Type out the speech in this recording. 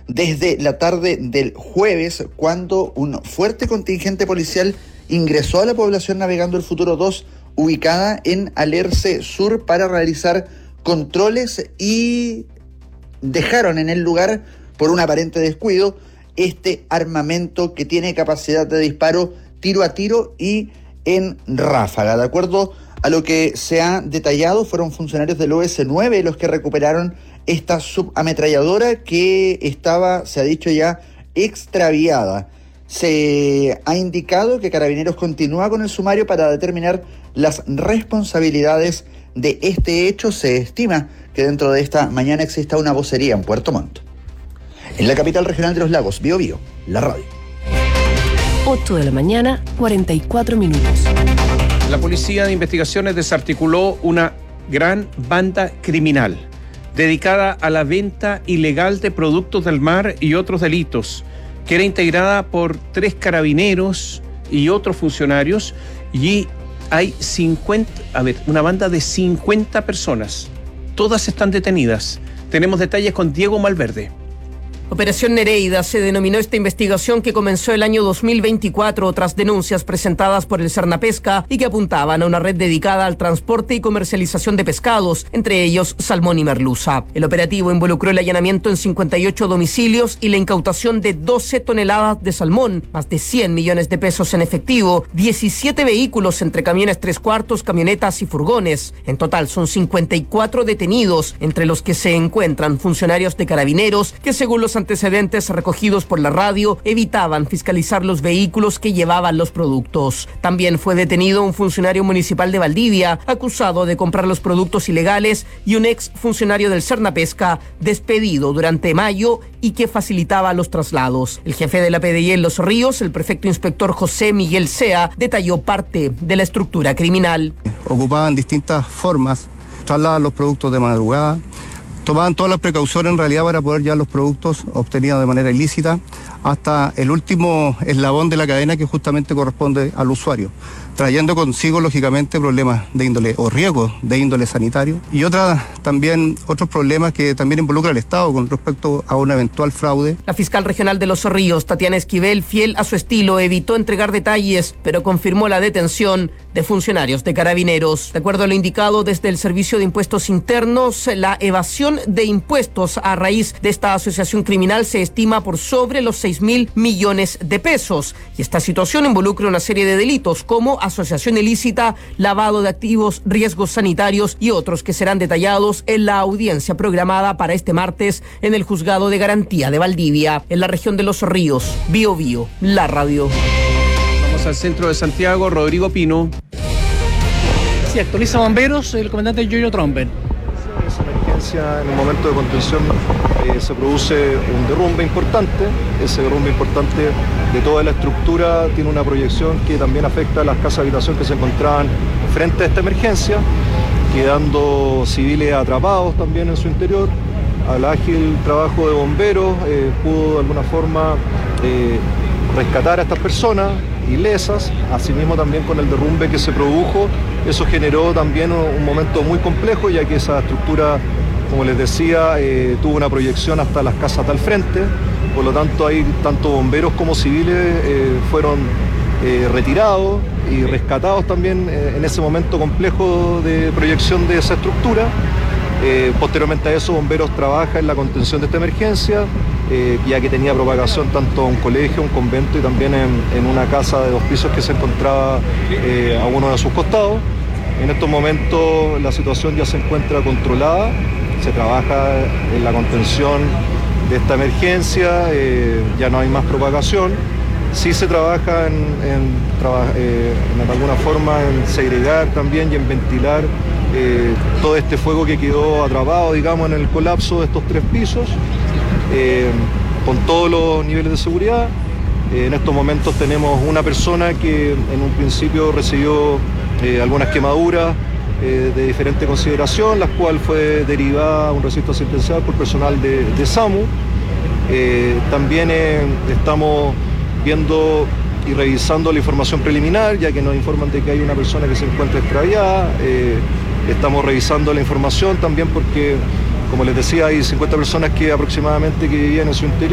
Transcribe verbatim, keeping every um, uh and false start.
desde la tarde del jueves, cuando un fuerte contingente policial ingresó a la población Navegando el Futuro dos, ubicada en Alerce Sur, para realizar controles, y dejaron en el lugar, por un aparente descuido, este armamento que tiene capacidad de disparo tiro a tiro y en ráfaga. De acuerdo a lo que se ha detallado, fueron funcionarios del O S nueve los que recuperaron esta subametralladora que estaba, se ha dicho ya, extraviada. Se ha indicado que Carabineros continúa con el sumario para determinar las responsabilidades de este hecho. Se estima que dentro de esta mañana exista una vocería en Puerto Montt. En la capital regional de los lagos, Bío Bío, la radio. ocho de la mañana, cuarenta y cuatro minutos. La Policía de Investigaciones desarticuló una gran banda criminal dedicada a la venta ilegal de productos del mar y otros delitos, que era integrada por tres carabineros y otros funcionarios, y hay cincuenta, a ver, una banda de cincuenta personas. Todas están detenidas. Tenemos detalles con Diego Malverde. Operación Nereida se denominó esta investigación, que comenzó el año dos mil veinticuatro tras denuncias presentadas por el Sernapesca y que apuntaban a una red dedicada al transporte y comercialización de pescados, entre ellos salmón y merluza. El operativo involucró el allanamiento en cincuenta y ocho domicilios y la incautación de doce toneladas de salmón, más de cien millones de pesos en efectivo, diecisiete vehículos entre camiones tres cuartos, camionetas y furgones. En total son cincuenta y cuatro detenidos, entre los que se encuentran funcionarios de Carabineros que, según los antecedentes recogidos por la radio, evitaban fiscalizar los vehículos que llevaban los productos. También fue detenido un funcionario municipal de Valdivia, acusado de comprar los productos ilegales, y un ex funcionario del Sernapesca, despedido durante mayo y que facilitaba los traslados. El jefe de la P D I en Los Ríos, el prefecto inspector José Miguel Sea, detalló parte de la estructura criminal. Ocupaban distintas formas, trasladan los productos de madrugada, tomaban todas las precauciones en realidad para poder llevar los productos obtenidos de manera ilícita hasta el último eslabón de la cadena, que justamente corresponde al usuario, trayendo consigo lógicamente problemas de índole o riesgos de índole sanitario, y otras también otros problemas que también involucra al Estado con respecto a un eventual fraude. La fiscal regional de Los Ríos, Tatiana Esquivel, fiel a su estilo, evitó entregar detalles, pero confirmó la detención de funcionarios de Carabineros. De acuerdo a lo indicado desde el Servicio de Impuestos Internos, la evasión de impuestos a raíz de esta asociación criminal se estima por sobre los seis mil millones de pesos. Y esta situación involucra una serie de delitos como asociación ilícita, lavado de activos, riesgos sanitarios y otros que serán detallados en la audiencia programada para este martes en el Juzgado de Garantía de Valdivia, en la región de Los Ríos. Bío Bío, la radio. Vamos al centro de Santiago, Rodrigo Pino. Sí, actualiza Bomberos el comandante Yoyo Trompen. Esa emergencia, en un momento de contención, eh, se produce un derrumbe importante. Ese derrumbe importante de toda la estructura tiene una proyección que también afecta a las casas de habitación que se encontraban frente a esta emergencia, quedando civiles atrapados también en su interior. Al ágil trabajo de bomberos eh, pudo de alguna forma eh, rescatar a estas personas ilesas. Asimismo, también con el derrumbe que se produjo, eso generó también un momento muy complejo, ya que esa estructura, como les decía, eh, tuvo una proyección hasta las casas del frente. Por lo tanto, ahí tanto bomberos como civiles eh, fueron eh, retirados y rescatados también eh, en ese momento complejo de proyección de esa estructura. Eh, posteriormente a eso, bomberos trabaja en la contención de esta emergencia, eh, ya que tenía propagación tanto a un colegio, un convento y también en, en una casa de dos pisos que se encontraba eh, a uno de sus costados. En estos momentos la situación ya se encuentra controlada, se trabaja en la contención de esta emergencia, eh, ya no hay más propagación. Sí se trabaja en, en, traba, eh, en alguna forma en segregar también y en ventilar eh, todo este fuego que quedó atrapado, digamos, en el colapso de estos tres pisos, eh, con todos los niveles de seguridad. Eh, en estos momentos tenemos una persona que en un principio recibió eh, algunas quemaduras eh, de diferente consideración, la cual fue derivada a un recinto asistencial por personal de, de SAMU. Eh, también eh, estamos viendo y revisando la información preliminar, ya que nos informan de que hay una persona que se encuentra extraviada. Eh, estamos revisando la información también porque, como les decía, hay cincuenta personas que aproximadamente que vivían en su interior.